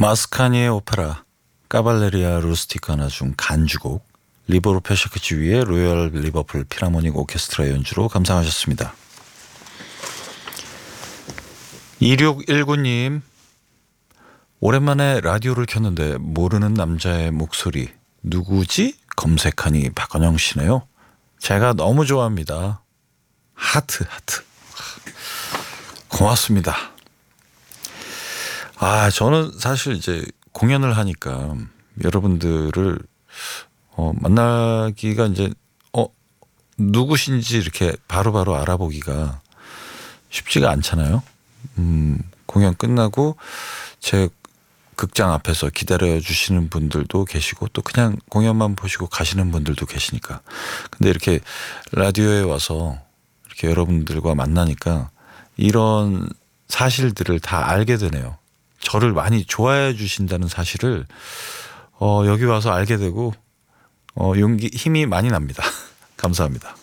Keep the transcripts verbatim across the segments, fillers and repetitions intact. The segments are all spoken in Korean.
마스카니의 오페라 까발레리아 루스티카나 중 간주곡 리보르 페샤크치위의 로열 리버풀 필하모닉 오케스트라 연주로 감상하셨습니다. 이육일구 님, 오랜만에 라디오를 켰는데 모르는 남자의 목소리 누구지? 검색하니 박건영 씨네요. 제가 너무 좋아합니다. 하트 하트. 고맙습니다. 아, 저는 사실 이제 공연을 하니까 여러분들을 어, 만나기가 이제 어 누구신지 이렇게 바로바로 바로 알아보기가 쉽지가 않잖아요. 음, 공연 끝나고 제 극장 앞에서 기다려 주시는 분들도 계시고 또 그냥 공연만 보시고 가시는 분들도 계시니까. 근데 이렇게 라디오에 와서 이렇게 여러분들과 만나니까 이런 사실들을 다 알게 되네요. 저를 많이 좋아해 주신다는 사실을 어, 여기 와서 알게 되고 어, 용기 힘이 많이 납니다. 감사합니다.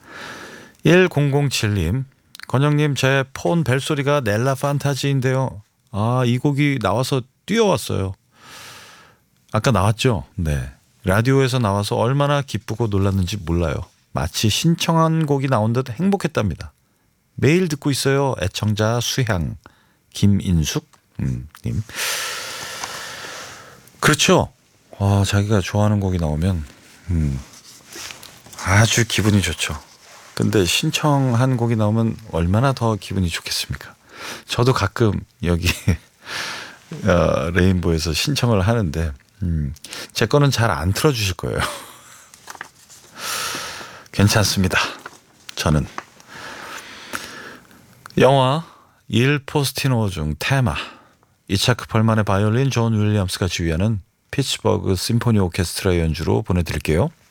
천칠 님, 건영님, 제 폰 벨소리가 넬라 판타지인데요. 아, 이 곡이 나와서 뛰어왔어요. 아까 나왔죠? 네. 라디오에서 나와서 얼마나 기쁘고 놀랐는지 몰라요. 마치 신청한 곡이 나온 듯 행복했답니다. 매일 듣고 있어요. 애청자 수향. 김인숙 음, 님. 그렇죠. 와, 자기가 좋아하는 곡이 나오면 음, 아주 기분이 좋죠. 근데 신청한 곡이 나오면 얼마나 더 기분이 좋겠습니까? 저도 가끔 여기 어, 레인보에서 신청을 하는데 음, 제 거는 잘 안 틀어주실 거예요. 괜찮습니다. 저는 영화 일 포스티노 중 테마, 이차크 펄만의 바이올린, 존 윌리엄스가 지휘하는 피츠버그 심포니 오케스트라 연주로 보내드릴게요.